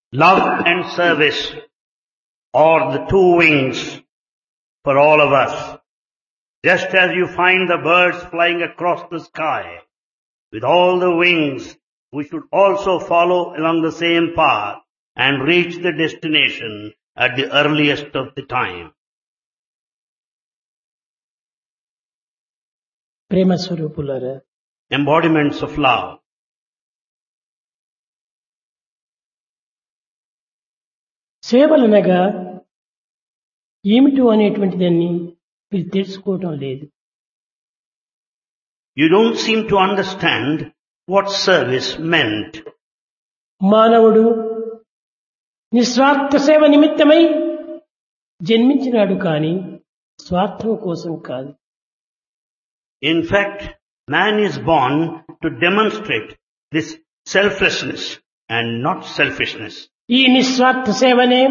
Love and service are the two wings for all of us. Just as you find the birds flying across the sky with all the wings, we should also follow along the same path and reach the destination at the earliest of the time. ప్రేమ స్వరూపులారా, Embodiments of love. సేవలనగా ఏమిటో అనేటువంటి దాన్ని మీరు తెలుసుకోవటం లేదు. You don't seem to understand what service meant. మానవుడు నిస్వార్థ సేవ నిమిత్తమై జన్మించినాడు కానీ స్వార్థం కోసం కాదు. In fact, man is born to demonstrate this selflessness and not selfishness. ఈ నిస్వార్థ సేవనే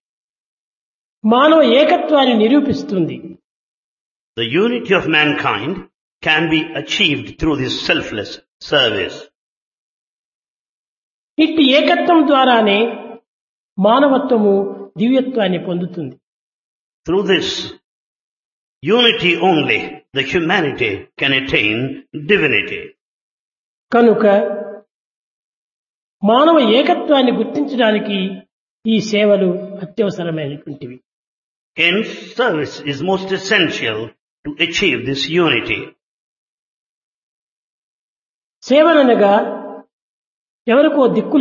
మానవ ఏకత్వాన్ని నిరూపిస్తుంది. The unity of mankind can be achieved through this selfless service. ఇట్టి ఏకత్వం ద్వారానే మానవత్వము దివ్యత్వాన్ని పొందుతుంది. Through this unity only, the humanity can attain divinity. కనుక మానవ ఏకత్వాన్ని గుర్తించడానికి ఈ సేవలు అత్యవసరమైనటువంటివి. Hence, service is most essential to achieve this unity. సేవలనగా ఎవరికో దిక్కు